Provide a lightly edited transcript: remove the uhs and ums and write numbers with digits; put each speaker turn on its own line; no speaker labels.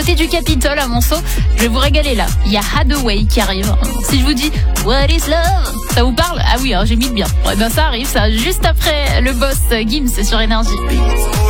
Côté du Capitole à Monceau, je vais vous régaler là. Il y a Hathaway qui arrive. Si je vous dis What is love, ça vous parle? Ah oui, hein, j'ai mis le bien. Ouais, ben ça arrive, ça juste après le boss Gims sur Énergie.